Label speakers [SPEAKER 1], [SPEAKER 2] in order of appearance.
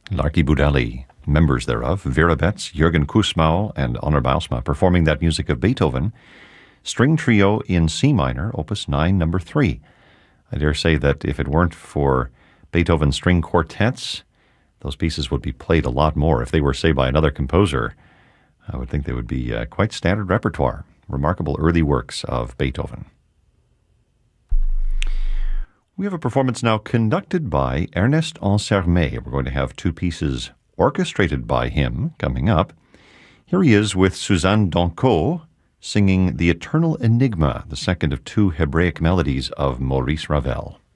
[SPEAKER 1] L'Archibaudelli, members thereof, Vera Betts, Jürgen Kussmaul, and Onur Bausma, performing that music of Beethoven, String Trio in C minor, Opus 9, number 3. I dare say that if it weren't for Beethoven string quartets, those pieces would be played a lot more. If they were, say, by another composer, I would think they would be quite standard repertoire. Remarkable early works of Beethoven. We have a performance now conducted by Ernest Ansermet. We're going to have two pieces orchestrated by him coming up. Here he is with Suzanne Doncourt singing The Eternal Enigma, the second of two Hebraic melodies of Maurice Ravel.